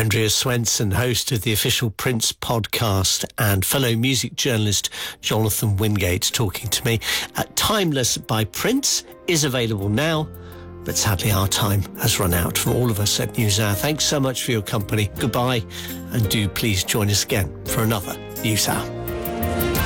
Andrea Swenson, host of the official Prince podcast, and fellow music journalist Jonathan Wingate talking to me. Timeless by Prince is available now, but sadly our time has run out. From all of us at NewsHour, thanks so much for your company. Goodbye, and do please join us again for another NewsHour.